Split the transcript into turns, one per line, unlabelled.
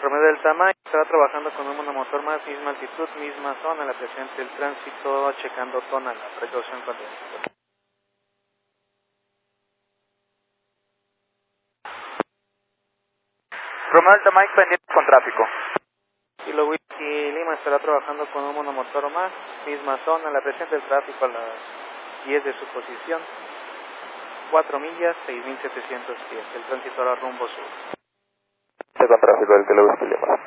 Romeo del Tamaño estará trabajando con un monomotor más, misma altitud, misma zona, la presente el tránsito, checando zona, la precaución continua.
Romeo del Tamaño pendiente con tráfico.
Kilo Whisky Lima estará trabajando con un monomotor más, misma zona, la presente el tráfico a las 10 de su posición, 4 millas, 6.700 pies, el tránsito ahora rumbo sur.
Con tráfico del Kilo Whisky Lima.